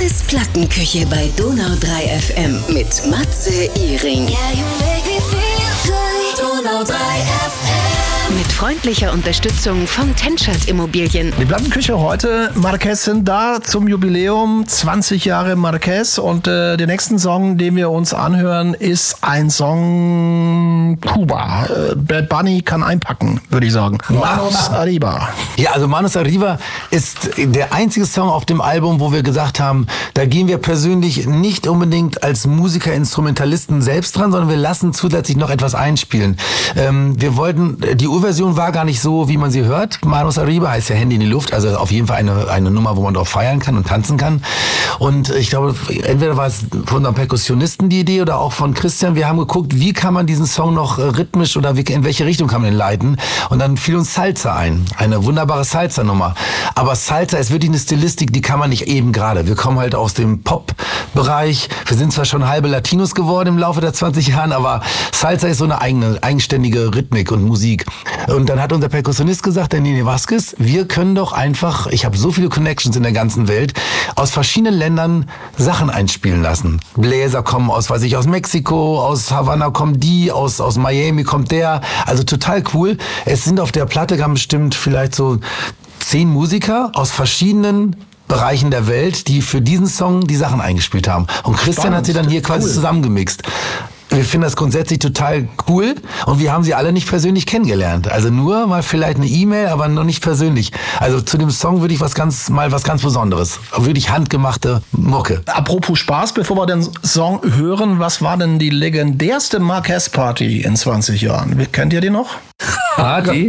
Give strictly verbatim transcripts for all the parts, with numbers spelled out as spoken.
Alles Plattenküche bei Donau drei F M mit Matze Iring. Yeah, you make me feel good. Donau drei F M. Mit freundlicher Unterstützung von Tenschert Immobilien. Die Plattenküche heute, Marquez sind da zum Jubiläum, zwanzig Jahre Marquez, und äh, der nächsten Song, den wir uns anhören, ist ein Song Kuba. Äh, Bad Bunny kann einpacken, würde ich sagen. Manos Arriba. Ja, also Manos Arriba ist der einzige Song auf dem Album, wo wir gesagt haben, da gehen wir persönlich nicht unbedingt als Musiker, Instrumentalisten selbst dran, sondern wir lassen zusätzlich noch etwas einspielen. Ähm, wir wollten, die Urversion war gar nicht so, wie man sie hört. Manos Arriba heißt ja Handy in die Luft, also auf jeden Fall eine, eine Nummer, wo man drauf feiern kann und tanzen kann. Und ich glaube, entweder war es von unserem Perkussionisten die Idee oder auch von Christian. Wir haben geguckt, wie kann man diesen Song noch rhythmisch oder wie, in welche Richtung kann man ihn leiten. Und dann fiel uns Salsa ein. Eine wunderbare Salsa-Nummer. Aber Salsa ist wirklich eine Stilistik, die kann man nicht eben gerade. Wir kommen halt aus dem Pop-Bereich. Wir sind zwar schon halbe Latinos geworden im Laufe der zwanzig Jahren, aber Salsa ist so eine eigene, eigenständige Rhythmik und Musik. Und dann hat unser Perkussionist gesagt, der Nene Vasquez, wir können doch einfach, ich habe so viele Connections in der ganzen Welt, aus verschiedenen Ländern Sachen einspielen lassen. Bläser kommen aus, weiß ich, aus Mexiko, aus Havanna kommen die, aus, aus Miami kommt der. Also total cool. Es sind auf der Platte ganz bestimmt vielleicht so zehn Musiker aus verschiedenen Bereichen der Welt, die für diesen Song die Sachen eingespielt haben. Und Christian Spannend. Hat sie dann hier quasi cool. zusammengemixt. Wir finden das grundsätzlich total cool und wir haben sie alle nicht persönlich kennengelernt. Also nur mal vielleicht eine E-Mail, aber noch nicht persönlich. Also zu dem Song würde ich was ganz, mal was ganz Besonderes. Wirklich handgemachte Mucke. Apropos Spaß, bevor wir den Song hören, was war denn die legendärste Marquez-Party in zwanzig Jahren? Kennt ihr die noch? Party?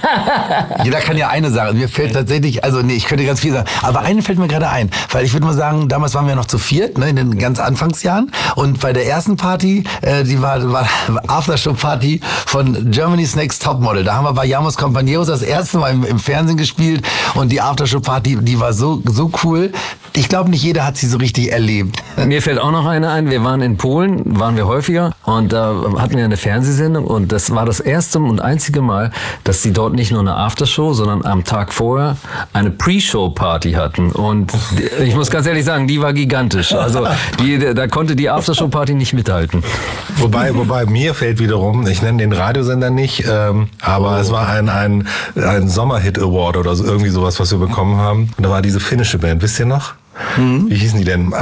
Jeder kann ja eine sagen. Mir fällt tatsächlich, also nee, ich könnte ganz viel sagen, aber eine fällt mir gerade ein, weil ich würde mal sagen, damals waren wir noch zu viert, ne, in den ganz Anfangsjahren, und bei der ersten Party, äh, die war, war Aftershow-Party von Germany's Next Topmodel. Da haben wir bei Vayamos Compañeros das erste Mal im, im Fernsehen gespielt und die Aftershow-Party, die war so, so cool. Ich glaube, nicht jeder hat sie so richtig erlebt. Mir fällt auch noch eine ein. Wir waren in Polen, waren wir häufiger, und da hatten wir eine Fernsehsendung, und das war das erste und einzige Mal, dass sie dort nicht nur eine Aftershow, sondern am Tag vorher eine Pre-Show-Party hatten. Und ich muss ganz ehrlich sagen, die war gigantisch. Also die, da konnte die Aftershow-Party nicht mithalten. Wobei, wobei mir fällt wiederum, ich nenne den Radiosender nicht, ähm, aber oh. es war ein, ein, ein Sommerhit-Award oder so, irgendwie sowas, was wir bekommen haben. Und da war diese finnische Band, wisst ihr noch? Mhm. Wie hießen die denn?